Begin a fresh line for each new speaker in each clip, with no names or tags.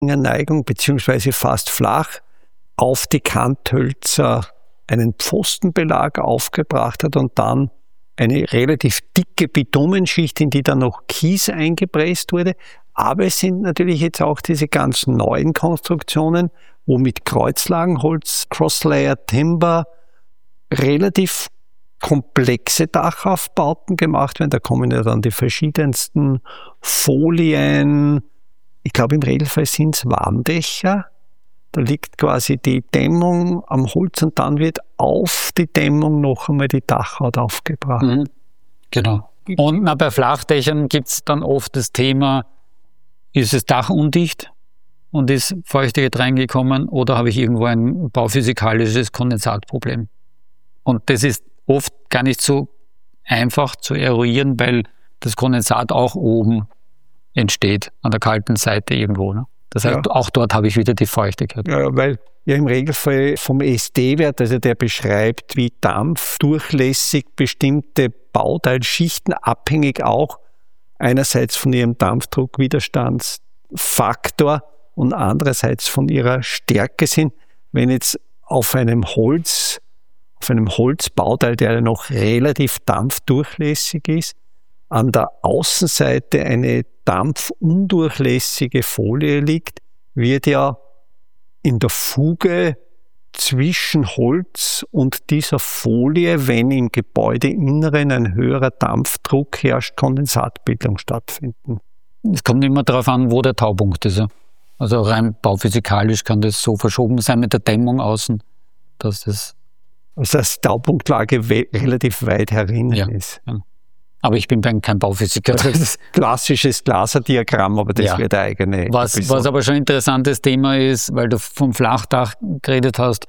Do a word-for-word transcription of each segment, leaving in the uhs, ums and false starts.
Neigung beziehungsweise fast flach auf die Kanthölzer einen Pfostenbelag aufgebracht hat und dann eine relativ dicke Bitumenschicht, in die dann noch Kies eingepresst wurde. Aber es sind natürlich jetzt auch diese ganz neuen Konstruktionen, wo mit Kreuzlagenholz, Crosslayer Timber relativ komplexe Dachaufbauten gemacht werden. Da kommen ja dann die verschiedensten Folien. Ich glaube, im Regelfall sind es Warmdächer. Da liegt quasi die Dämmung am Holz und dann wird auf die Dämmung noch einmal die Dachhaut aufgebracht.
Mhm. Genau. Und na, bei Flachdächern gibt es dann oft das Thema, ist das Dach undicht und ist Feuchtigkeit reingekommen oder habe ich irgendwo ein bauphysikalisches Kondensatproblem? Und das ist oft gar nicht so einfach zu eruieren, weil das Kondensat auch oben entsteht, an der kalten Seite irgendwo. Ne? Das heißt, ja. Auch dort habe ich wieder die Feuchtigkeit.
Ja, weil ja im Regelfall vom S D-Wert, also der beschreibt, wie dampfdurchlässig bestimmte Bauteilschichten, abhängig auch einerseits von ihrem Dampfdruckwiderstandsfaktor und andererseits von ihrer Stärke sind. Wenn jetzt auf einem Holz, auf einem Holzbauteil, der noch relativ dampfdurchlässig ist, an der Außenseite eine dampfundurchlässige Folie liegt, wird ja in der Fuge zwischen Holz und dieser Folie, wenn im Gebäudeinneren ein höherer Dampfdruck herrscht, Kondensatbildung stattfinden.
Es kommt immer darauf an, wo der Taupunkt ist. Also rein bauphysikalisch kann das so verschoben sein mit der Dämmung außen, dass das...
Also dass die Taupunktlage we- relativ weit herinnen
ja,
ist.
Ja. Aber ich bin kein Bauphysiker.
Das ist ein klassisches Glaserdiagramm, aber das ja. wird eine eigene.
Was, was aber schon ein interessantes Thema ist, weil du vom Flachdach geredet hast,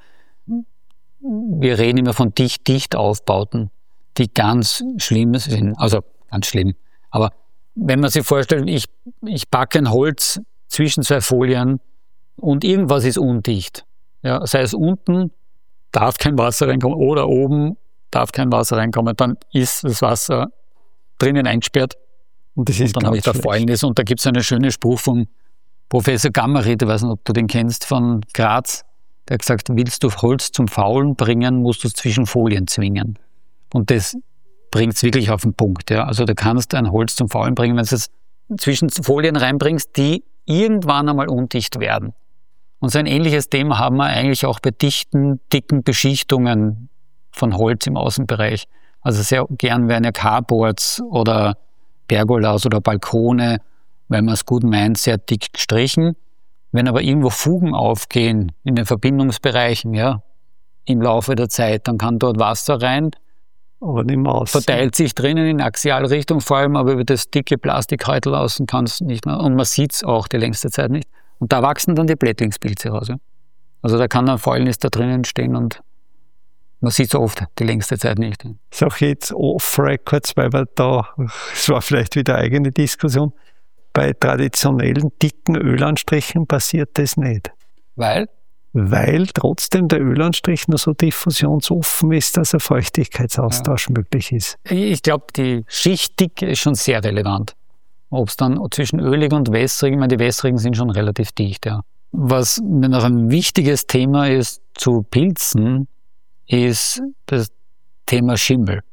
wir reden immer von dicht-dicht-Aufbauten, die ganz schlimm sind. Also ganz schlimm. Aber wenn man sich vorstellt, ich, ich packe ein Holz zwischen zwei Folien und irgendwas ist undicht. Ja, sei es unten, darf kein Wasser reinkommen, oder oben darf kein Wasser reinkommen, dann ist das Wasser drinnen eingesperrt und, das ist und dann habe ich da Fäulnis. Und da gibt es einen schönen Spruch von Professor Gammerit, ich weiß nicht, ob du den kennst, von Graz, der hat gesagt, willst du Holz zum Faulen bringen, musst du es zwischen Folien zwingen. Und das bringt es wirklich auf den Punkt. Ja. Also du kannst ein Holz zum Faulen bringen, wenn du es zwischen Folien reinbringst, die irgendwann einmal undicht werden. Und so ein ähnliches Thema haben wir eigentlich auch bei dichten, dicken Beschichtungen von Holz im Außenbereich. Also sehr gern werden ja Carports oder Pergolas oder Balkone, wenn man es gut meint, sehr dick gestrichen. Wenn aber irgendwo Fugen aufgehen in den Verbindungsbereichen, ja, im Laufe der Zeit, dann kann dort Wasser rein,
aber nicht mehr außen.
Verteilt sich drinnen in Axialrichtung vor allem, aber über das dicke Plastikhäutel außen kann es nicht mehr. Und man sieht es auch die längste Zeit nicht. Und da wachsen dann die Blättlingspilze raus. Ja. Also da kann dann Fäulnis da drinnen stehen und man sieht es oft die längste Zeit nicht.
Ich sage jetzt off-records, weil wir da, es war vielleicht wieder eine eigene Diskussion, bei traditionellen dicken Ölanstrichen passiert das nicht.
Weil?
Weil trotzdem der Ölanstrich nur so diffusionsoffen ist, dass ein Feuchtigkeitsaustausch ja. möglich ist.
Ich glaube, die Schichtdicke ist schon sehr relevant. Ob es dann zwischen ölig und wässrig, ich meine, die wässrigen sind schon relativ dicht. Ja. Was noch ein wichtiges Thema ist zu Pilzen, ist das Thema Schimmel.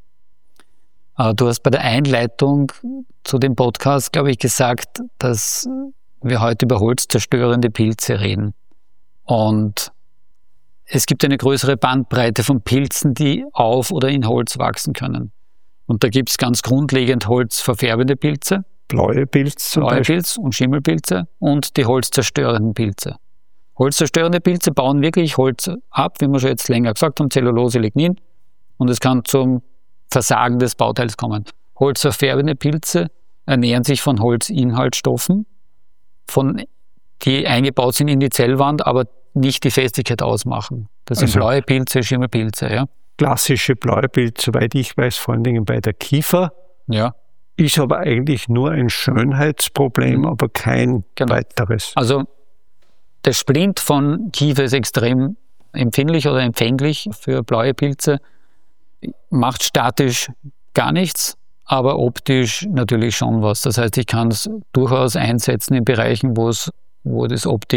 Du hast bei der Einleitung zu dem Podcast, glaube ich, gesagt, dass wir heute über holzzerstörende Pilze reden. Und es gibt eine größere Bandbreite von Pilzen, die auf oder in Holz wachsen können. Und da gibt es ganz grundlegend holzverfärbende Pilze,
blaue Pilze,
blaue Pilz und Schimmelpilze und die holzzerstörenden Pilze. Holzzerstörende Pilze bauen wirklich Holz ab, wie wir schon jetzt länger gesagt haben, Zellulose, Lignin, und es kann zum Versagen des Bauteils kommen. Holzverfärbende Pilze ernähren sich von Holzinhaltsstoffen, von, die eingebaut sind in die Zellwand, aber nicht die Festigkeit ausmachen. Das sind also blaue Pilze, Schimmelpilze. Ja.
Klassische blaue Pilze, soweit ich weiß, vor allen Dingen bei der Kiefer.
Ja.
Ist aber eigentlich nur ein Schönheitsproblem, mhm. aber kein genau. weiteres.
Also der Splint von Kiefer ist extrem empfindlich oder empfänglich für blaue Pilze. Macht statisch gar nichts, aber optisch natürlich schon was. Das heißt, ich kann es durchaus einsetzen in Bereichen, wo es, wo das optisch